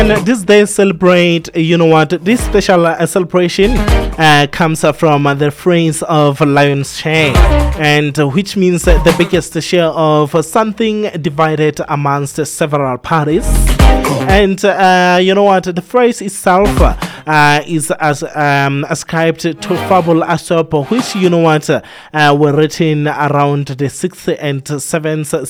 And this day celebrate, you know what, this special celebration comes from the phrase of lion's share, and which means the biggest share of something divided amongst several parties. And you know what, the phrase itself is ascribed to Fable Aesop, which, you know what, were written around the 6th and 7th